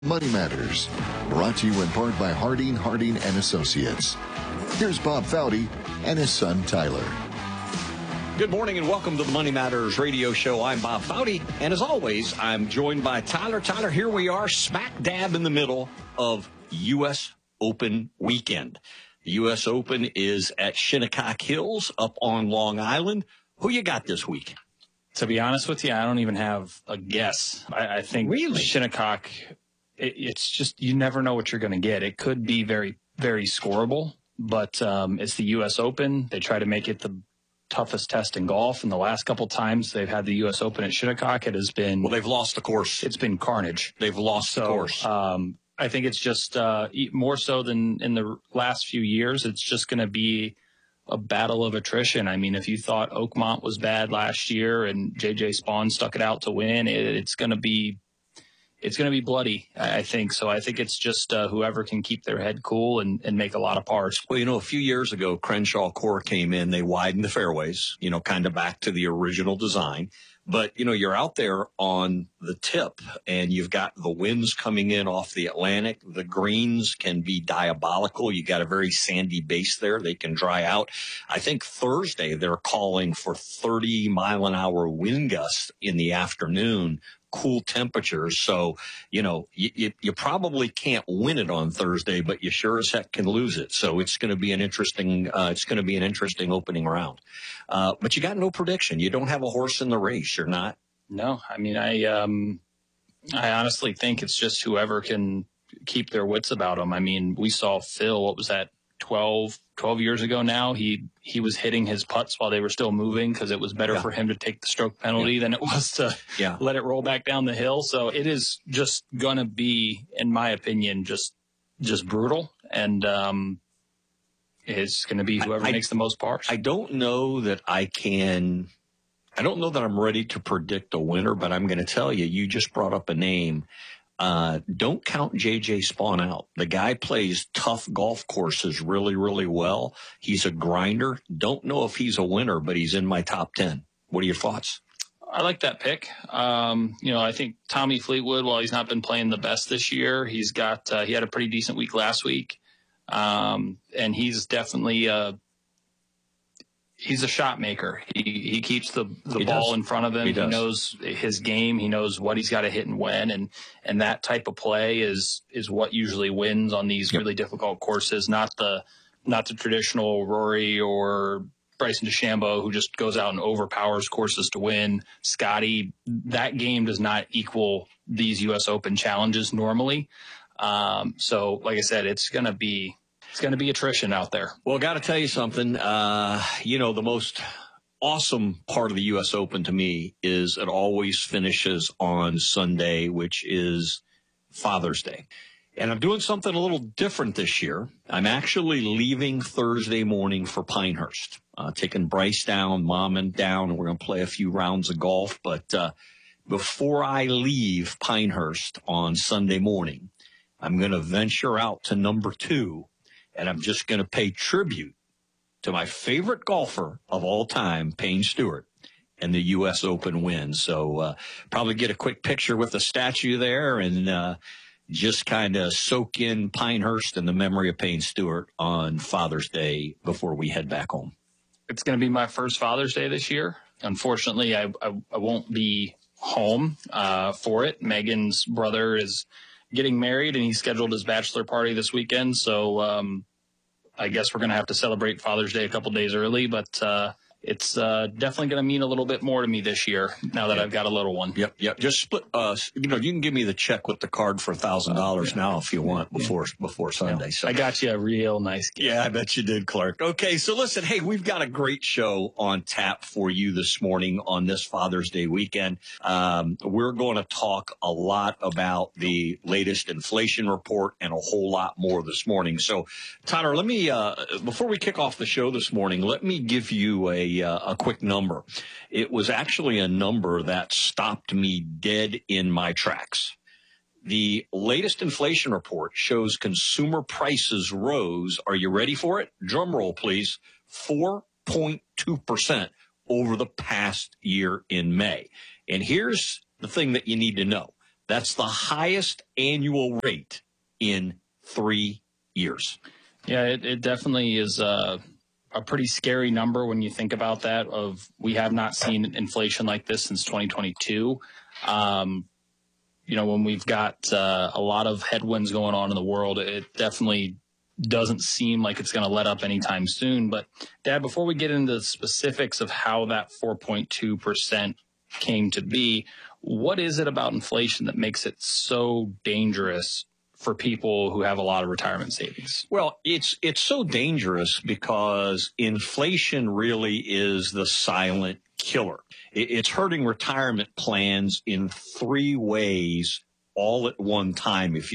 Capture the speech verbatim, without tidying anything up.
Money Matters, brought to you in part by Harding, Harding and Associates. Here's Bob Foudy and his son, Tyler. Good morning and welcome to the Money Matters radio show. I'm Bob Foudy, and as always, I'm joined by Tyler. Tyler, here we are, smack dab in the middle of U S Open weekend. The U S Open is at Shinnecock Hills up on Long Island. Who you got this week? To be honest with you, I don't even have a guess. I, I think really? Shinnecock, it, it's just, you never know what you're going to get. It could be very, very scoreable, but um, it's the U S Open. They try to make it the toughest test in golf. And the last couple times they've had the U S Open at Shinnecock, it has been... Well, they've lost the course. It's been carnage. They've lost so, the course. Um, I think it's just uh, more so than in the last few years. It's just going to be a battle of attrition. I mean, if you thought Oakmont was bad last year and J J Spawn stuck it out to win, it, it's going to be it's going to be bloody, I think. So I think it's just uh, whoever can keep their head cool and, and make a lot of pars. Well, you know, a few years ago, Crenshaw Core came in. They widened the fairways, you know, kind of back to the original design. But, you know, you're out there on the tip and you've got the winds coming in off the Atlantic. The greens can be diabolical. You got a very sandy base there. They can dry out. I think Thursday they're calling for thirty mile an hour wind gusts in the afternoon, cool temperatures. So, you know, you, you, you probably can't win it on Thursday, but you sure as heck can lose it. So it's going to be an interesting, uh, it's going to be an interesting opening round. Uh, but you got no prediction. You don't have a horse in the race. You're not. No, I mean, I, um, I honestly think it's just whoever can keep their wits about them. I mean, we saw Phil, what was that, twelve, twelve years ago now? He, he was hitting his putts while they were still moving because it was better yeah. for him to take the stroke penalty yeah. than it was to yeah. let it roll back down the hill. So it is just going to be, in my opinion, just, just brutal. And, um, it's going to be whoever I, makes the most pars. I don't know that I can, I don't know that I'm ready to predict a winner, but I'm going to tell you, you just brought up a name. Uh, don't count J J Spawn out. The guy plays tough golf courses really, really well. He's a grinder. Don't know if he's a winner, but he's in my top ten. What are your thoughts? I like that pick. Um, you know, I think Tommy Fleetwood, while he's not been playing the best this year, he's got, uh, he had a pretty decent week last week. Um, and he's definitely, uh, he's a shot maker. He, he keeps the, the he ball does. in front of him. He, he knows his game. He knows what he's got to hit and when. And, and that type of play is, is what usually wins on these yep. really difficult courses. Not the, not the traditional Rory or Bryson DeChambeau who just goes out and overpowers courses to win. Scotty, that game does not equal these U S Open challenges normally. Um, so like I said, it's going to be, it's going to be attrition out there. Well, got to tell you something. Uh, you know, the most awesome part of the U S Open to me is it always finishes on Sunday, which is Father's Day. And I'm doing something a little different this year. I'm actually leaving Thursday morning for Pinehurst, uh, taking Bryce down, Mom and down, and we're going to play a few rounds of golf. But, uh, before I leave Pinehurst on Sunday morning, I'm going to venture out to number two, and I'm just going to pay tribute to my favorite golfer of all time, Payne Stewart, and the U S Open win. So uh, probably get a quick picture with the statue there and uh, just kind of soak in Pinehurst and the memory of Payne Stewart on Father's Day before we head back home. It's going to be my first Father's Day this year. Unfortunately, I, I, I won't be home uh, for it. Megan's brother is getting married, and he scheduled his bachelor party this weekend. So um, I guess we're going to have to celebrate Father's Day a couple days early, but uh, it's uh, definitely going to mean a little bit more to me this year now that yep. I've got a little one. Yep, yep. Just split. Uh, you know, you can give me the check with the card for a thousand dollars now if you want before yeah. before Sunday. Yeah. So I got you a real nice gift. Yeah, I bet you did, Clark. Okay, so listen, hey, we've got a great show on tap for you this morning on this Father's Day weekend. Um, we're going to talk a lot about the latest inflation report and a whole lot more this morning. So, Tyler, let me uh, before we kick off the show this morning, let me give you a uh, a quick number. It was actually a number that stopped me dead in my tracks. The latest inflation report shows consumer prices rose. Are you ready for it? Drum roll, please. four point two percent over the past year in May. And here's the thing that you need to know. That's the highest annual rate in three years. Yeah, it, it definitely is a, a pretty scary number when you think about that. Of we have not seen inflation like this since twenty twenty-two. Um, you know, when we've got uh, a lot of headwinds going on in the world, it definitely doesn't seem like it's going to let up anytime soon. But, Dad, before we get into the specifics of how that four point two percent came to be, what is it about inflation that makes it so dangerous for people who have a lot of retirement savings? Well, it's it's so dangerous because inflation really is the silent killer. It's hurting retirement plans in three ways all at one time, if you